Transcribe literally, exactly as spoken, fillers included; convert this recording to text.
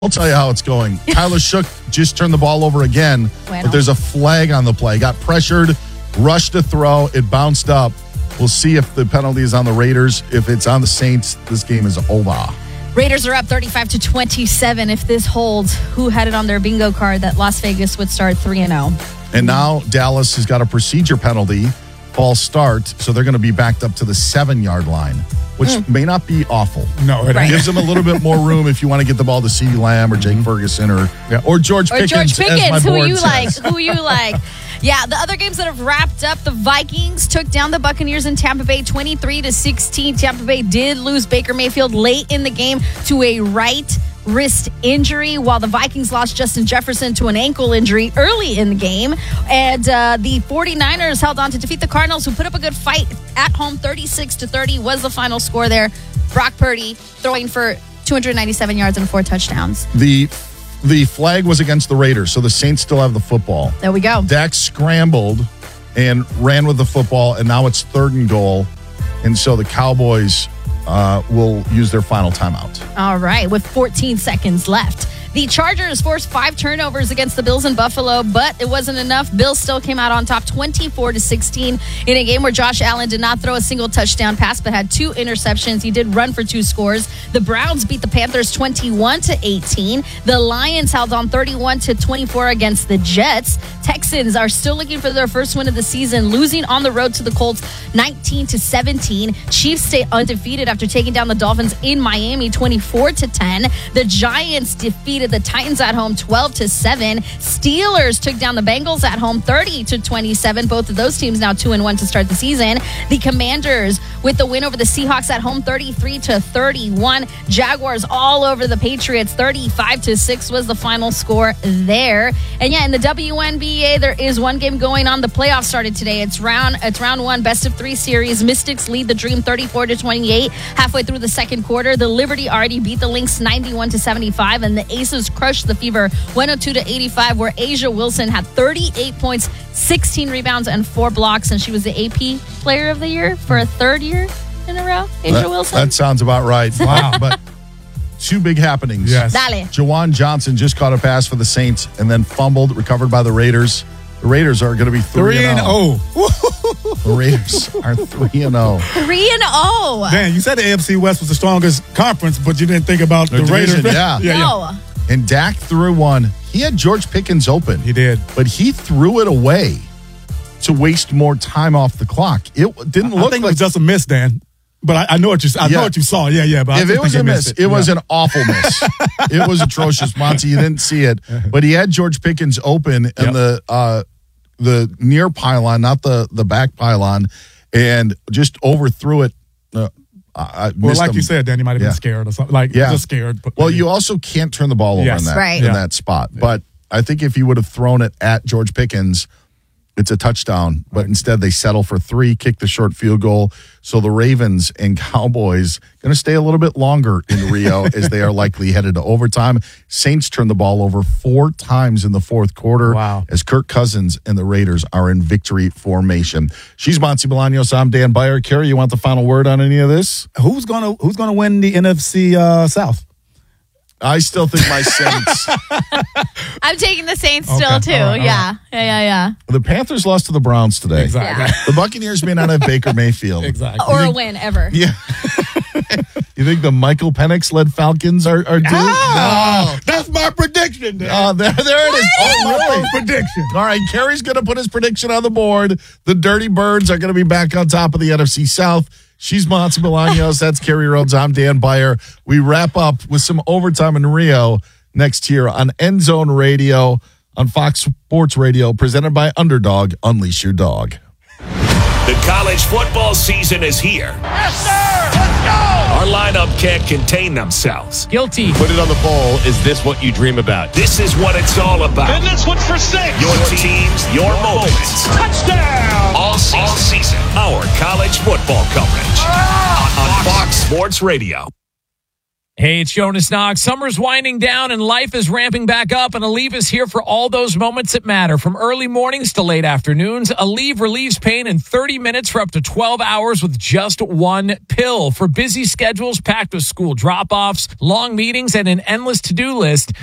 I'll tell you how it's going. Tyler Shook just turned the ball over again, Bueno. but there's a flag on the play. Got pressured, rushed to throw, it bounced up. We'll see if the penalty is on the Raiders. If it's on the Saints, this game is over. Raiders are up thirty-five to twenty-seven. If this holds, who had it on their bingo card that Las Vegas would start three and oh? And now Dallas has got a procedure penalty, false start, so they're going to be backed up to the seven-yard line, which mm. may not be awful. No, it right. gives them a little bit more room if you want to get the ball to CeeDee Lamb or Jake Ferguson or yeah. or George or Pickens. George Pickens, as my who board you says. like? Who you like? Yeah, the other games that have wrapped up, the Vikings took down the Buccaneers in Tampa Bay twenty-three to sixteen. Tampa Bay did lose Baker Mayfield late in the game to a right wrist injury, while the Vikings lost Justin Jefferson to an ankle injury early in the game. And uh, the 49ers held on to defeat the Cardinals, who put up a good fight at home. thirty-six to thirty was the final score there. Brock Purdy throwing for two hundred ninety-seven yards and four touchdowns. The the flag was against the Raiders, so the Saints still have the football. There we go. Dak scrambled and ran with the football, and now it's third and goal. And so the Cowboys uh, will use their final timeout. All right, with fourteen seconds left. The Chargers forced five turnovers against the Bills in Buffalo, but it wasn't enough. Bills still came out on top twenty-four to sixteen in a game where Josh Allen did not throw a single touchdown pass, but had two interceptions. He did run for two scores. The Browns beat the Panthers twenty-one to eighteen. The Lions held on thirty-one to twenty-four against the Jets. Texans are still looking for their first win of the season, losing on the road to the Colts nineteen to seventeen. Chiefs stay undefeated after taking down the Dolphins in Miami twenty-four to ten. The Giants defeated the Titans at home twelve to seven. Steelers took down the Bengals at home thirty to twenty-seven. Both of those teams now two and one to start the season. The Commanders with the win over the Seahawks at home thirty-three to thirty-one. Jaguars all over the Patriots thirty-five to six was the final score there. And yeah, in the W N B A there is one game going on. The playoffs started today. It's round it's round one, best of three series. Mystics lead the Dream thirty-four to twenty-eight. Halfway through the second quarter, the Liberty already beat the Lynx ninety-one to seventy-five, and the Aces crushed the Fever one oh two to eighty-five, where Asia Wilson had thirty-eight points, sixteen rebounds, and four blocks, and she was the A P Player of the Year for a third year in a row. Asia that, Wilson. That sounds about right. Wow. But two big happenings. Yes. Dale. Jawan Johnson just caught a pass for the Saints and then fumbled, recovered by the Raiders. The Raiders are going to be three, Three and oh. The Raiders are three and oh. Three and oh. Dan, you said the A F C West was the strongest conference, but you didn't think about Their the division, Raiders. yeah. yeah, No. yeah. And Dak threw one. He had George Pickens open. He did. But he threw it away to waste more time off the clock. It didn't I look think like it was just a miss, Dan. But I, I know what you I Yeah. know what you saw. Yeah, yeah. But I if just it was think a you miss, missed it, it was yeah. an awful miss. It was atrocious, Monty. You didn't see it, but he had George Pickens open in Yep. the uh, the near pylon, not the the back pylon, and just overthrew it. Uh, I, I Well, missed like him. you said, Dan, you might have Yeah. been scared or something. Like, Yeah. just scared. But Well, you also can't turn the ball over Yes. in that Right. in Yeah. that spot. But I think if you would have thrown it at George Pickens, it's a touchdown. But instead, they settle for three, kick the short field goal. So the Ravens and Cowboys going to stay a little bit longer in Rio as they are likely headed to overtime. Saints turned the ball over four times in the fourth quarter. Wow. As Kirk Cousins and the Raiders are in victory formation. She's Monty Bolaños. I'm Dan Beyer. Carrie, you want the final word on any of this? who's gonna who's gonna win the N F C uh, South? I still think my Saints. I'm taking the Saints Okay. still, too. All right, all yeah. yeah, yeah, yeah. The Panthers lost to the Browns today. Exactly. Yeah. The Buccaneers may not have Baker Mayfield. Exactly. Or a win, ever. Yeah. You think the Michael Penix led Falcons are, are due? Ah, that's my prediction, Dan. No. Uh, there, there it is. Oh, really? prediction. All right, Kerry's going to put his prediction on the board. The Dirty Birds are going to be back on top of the N F C South. She's Monty Bolaños. That's Kerry Rhodes. I'm Dan Beyer. We wrap up with some overtime in Rio next year on End Zone Radio on Fox Sports Radio, presented by Underdog. Unleash your dog. The college football season is here. Yes, sir! Let's go! Our lineup can't contain themselves. Guilty. Put it on the poll. Is this what you dream about? This is what it's all about. And this one's for six. Your teams, your moments. Touchdown! All season. All season. Our college football coverage. Ah! On, on Fox Sports Radio. Hey, it's Jonas Knox. Summer's winding down and life is ramping back up, and Aleve is here for all those moments that matter. From early mornings to late afternoons, Aleve relieves pain in thirty minutes for up to twelve hours with just one pill. For busy schedules packed with school drop-offs, long meetings, and an endless to-do list,